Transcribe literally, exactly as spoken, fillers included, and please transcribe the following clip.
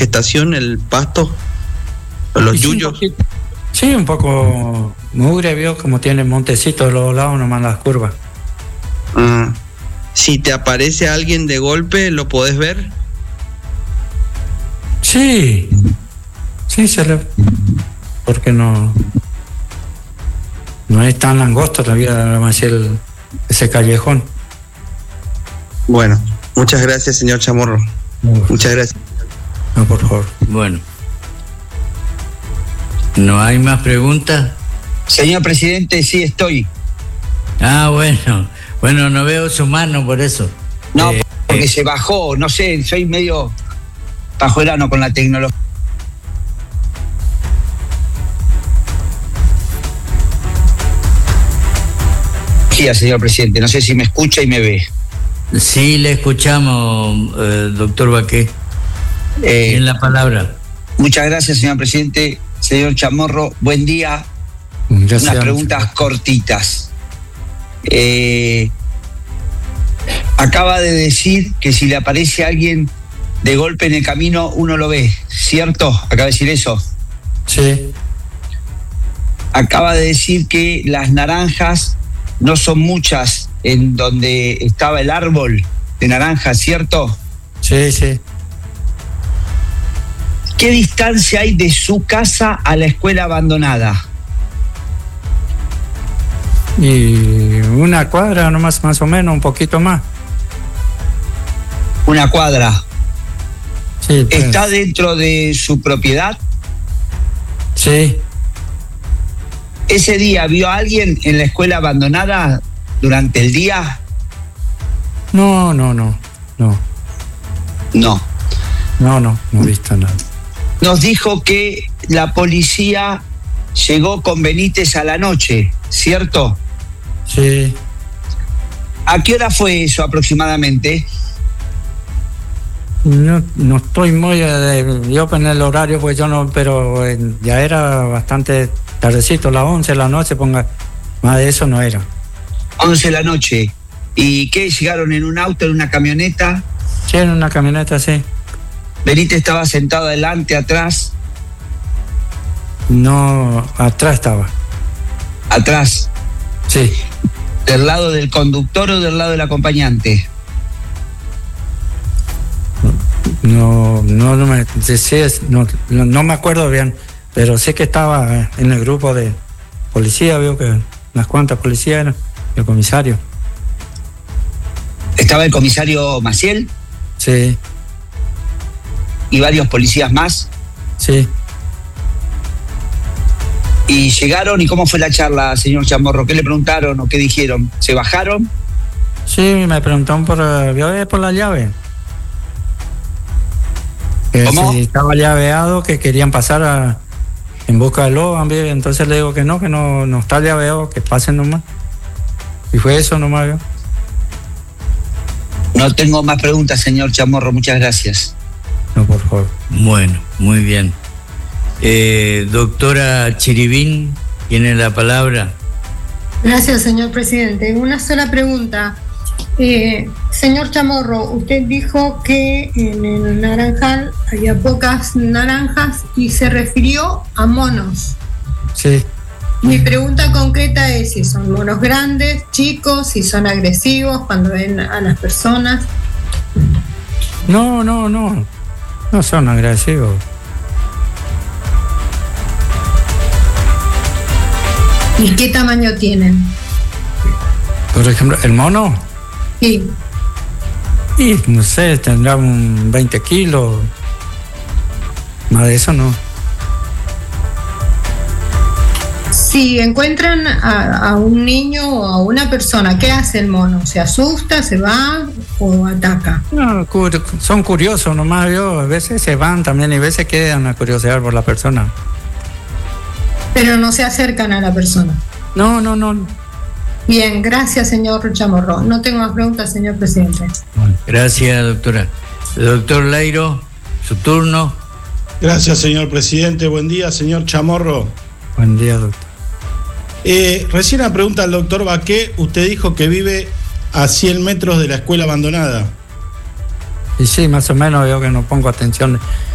vegetación, el pasto, los yuyos. Sí, un poco mugre, vio, como tiene montecitos de los lados, nomás las curvas. Ah, si te aparece alguien de golpe, ¿lo podés ver? Sí, sí, se le... porque no no es tan angosto todavía el, ese callejón. Bueno, muchas gracias, señor Chamorro. Uf. Muchas gracias. No, por favor. Bueno. ¿No hay más preguntas? Señor presidente, sí estoy. Ah, bueno. Bueno, no veo su mano por eso. No, eh, porque eh. se bajó, no sé, soy medio pajuelano con la tecnología. Señor presidente, no sé si me escucha y me ve. Sí, le escuchamos, eh, doctor Baqué. Eh, en la palabra. Muchas gracias, señor presidente. Señor Chamorro, buen día. Gracias. Unas preguntas cortitas. Eh, acaba de decir que si le aparece a alguien de golpe en el camino, uno lo ve, ¿cierto? Acaba de decir eso. Sí. Acaba de decir que las naranjas no son muchas en donde estaba el árbol de naranjas, ¿cierto? Sí, sí. ¿Qué distancia hay de su casa a la escuela abandonada? Y una cuadra nomás, más o menos, un poquito más. Una cuadra. Sí, pues. ¿Está dentro de su propiedad? Sí. ¿Ese día vio a alguien en la escuela abandonada durante el día? No, no, no, no. No. No, no, no he visto nada. Nos dijo que la policía llegó con Benítez a la noche, ¿cierto? Sí. ¿A qué hora fue eso aproximadamente? No, no estoy muy eh, yo en el horario, pues yo no, pero eh, ya era bastante tardecito, las once de la noche, ponga, más de eso no era. once de la noche. ¿Y qué? ¿Llegaron en un auto, en una camioneta? Sí, en una camioneta, sí. ¿Benítez estaba sentado adelante, atrás? No, atrás estaba. ¿Atrás? Sí. ¿Del lado del conductor o del lado del acompañante? No, no, no me, sí, no, no, no me acuerdo bien, pero sé que estaba en el grupo de policía, veo que unas cuantas policías eran, el comisario. ¿Estaba el comisario Maciel? Sí. ¿Y varios policías más? Sí. ¿Y llegaron y cómo fue la charla, señor Chamorro? ¿Qué le preguntaron o qué dijeron? ¿Se bajaron? Sí, me preguntaron por, por la llave. Que ¿Cómo? si estaba llaveado, que querían pasar a, en busca de Logan, entonces le digo que no, que no, no está llaveado, que pasen nomás. Y fue eso nomás, ¿vio? No tengo más preguntas, señor Chamorro, muchas gracias. No, por favor. Bueno, muy bien. Eh, doctora Chiribín, tiene la palabra. Gracias, señor presidente. Una sola pregunta. Eh, señor Chamorro, usted dijo que en el Naranjal había pocas naranjas y se refirió a monos. Sí. Mi pregunta concreta es si son monos grandes, chicos, si son agresivos cuando ven a las personas. No, no, no. No son agresivos. ¿Y qué tamaño tienen? Por ejemplo, el mono. Sí. Y no sé, tendrá un veinte kilos. Más de eso no. Si encuentran a, a un niño o a una persona, ¿qué hace el mono? ¿Se asusta, se va o ataca? No, cur- son curiosos nomás, yo. A veces se van también y a veces quedan a curiosear por la persona. Pero no se acercan a la persona. No, no, no. Bien, gracias, señor Chamorro. No tengo más preguntas, señor presidente. Gracias, doctora. Doctor Lairo, su turno. Gracias, señor presidente. Buen día, señor Chamorro. Buen día, doctor. Eh, recién una pregunta al doctor Baqué. Usted dijo que vive a cien metros de la escuela abandonada. Y sí, más o menos veo que no pongo atención